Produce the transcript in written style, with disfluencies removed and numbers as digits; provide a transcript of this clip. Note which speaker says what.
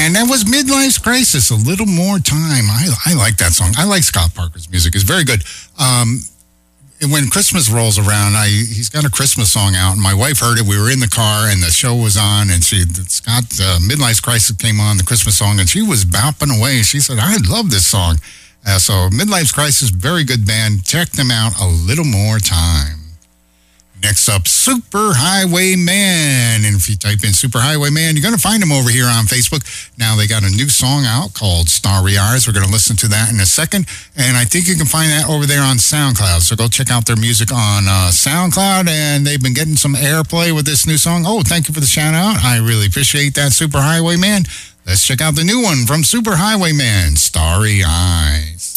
Speaker 1: And that was Midlife's Crisis, A Little More Time. I like that song. I like Scott Parker's music. It's very good. When Christmas rolls around, he's got a Christmas song out, and my wife heard it. We were in the car, and the show was on, and Scott Midlife's Crisis came on, the Christmas song, and she was bopping away. She said, I love this song. So Midlife's Crisis, very good band. Check them out, A Little More Time. Next up, Superhighwayman. And if you type in Superhighwayman, you're going to find them over here on Facebook. Now they got a new song out called Starry Eyes. We're going to listen to that in a second. And I think you can find that over there on SoundCloud. So go check out their music on SoundCloud. And they've been getting some airplay with this new song. Oh, thank you for the shout out. I really appreciate that, Superhighwayman. Let's check out the new one from Superhighwayman, Starry Eyes.